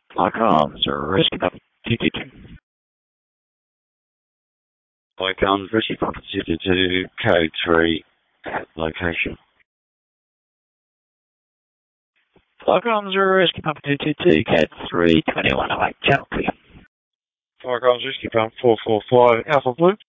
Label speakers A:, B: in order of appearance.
A: Icons rescue pump 222. Icons rescue pump 222, code 3 at location. Icons rescue pump 222, code 3, 2108, channel clear. Icons rescue pump 445, Alpha Blue.